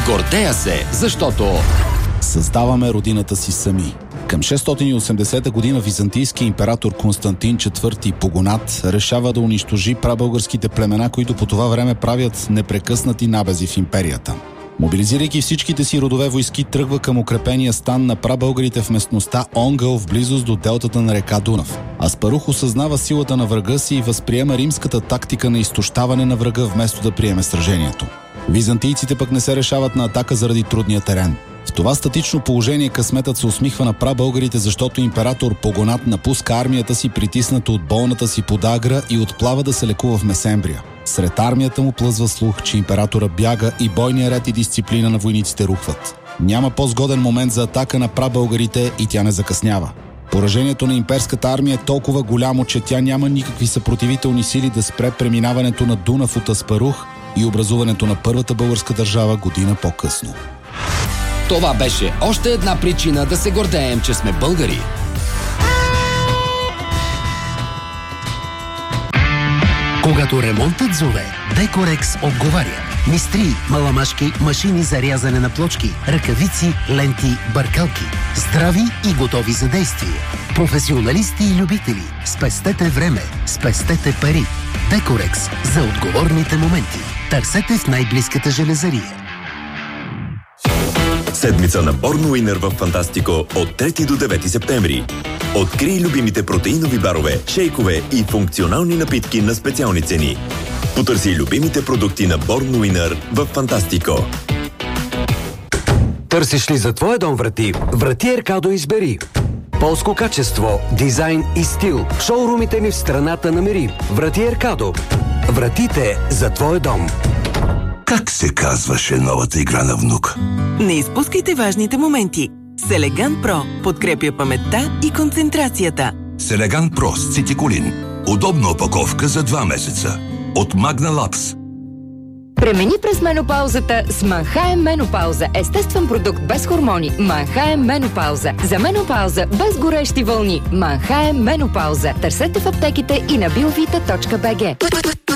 Гордея се, защото създаваме родината си сами. Към 680 година византийски император Константин IV Погонат решава да унищожи прабългарските племена, които по това време правят непрекъснати набези в империята. Мобилизирайки всичките си родове войски, тръгва към укрепения стан на прабългарите в местността Онгъл в близост до делтата на река Дунав. Аспарух осъзнава силата на врага си и възприема римската тактика на изтощаване на врага, вместо да приеме сражението. Византийците пък не се решават на атака заради трудния терен. В това статично положение късметът се усмихва на прабългарите, защото император Погонат напуска армията си, притиснато от болната си подагра, и отплава да се лекува в Месембрия. Сред армията му плъзва слух, че императора бяга и бойният ред и дисциплина на войниците рухват. Няма по-сгоден момент за атака на прабългарите и тя не закъснява. Поражението на имперската армия е толкова голямо, че тя няма никакви съпротивителни сили да спре преминаването на Дунав от Аспарух и образуването на първата българска държава година по-късно. това беше още една причина да се гордеем, че сме българи. Когато ремонтът зове, Декорекс отговаря. Мистри, маламашки, машини за рязане на плочки, ръкавици, ленти, бъркалки. Здрави и готови за действие. Професионалисти и любители. Спестете време, спестете пари. Декорекс за отговорните моменти. Търсете в най-близката железария. Седмица на Born Winner в Фантастико от 3 до 9 септември. Открий любимите протеинови барове, шейкове и функционални напитки на специални цени. Потърси любимите продукти на Born Winner в Фантастико. Търсиш ли за твоя дом врати? Врати Еркадо избери. Полско качество, дизайн и стил. В шоурумите ни в страната намери. Врати Еркадо. Вратите за твоя дом. Как се казваше новата игра на внук? Не изпускайте важните моменти. Селеган Про подкрепя паметта и концентрацията. Селеган Про с цитиколин. Удобна опаковка за 2 месеца. От Magna Labs. Премини през менопаузата с Манхайм Менопауза. Естествен продукт без хормони. Манхайм Менопауза. За менопауза без горещи вълни. Манхайм Менопауза. Търсете в аптеките и на biovita.bg.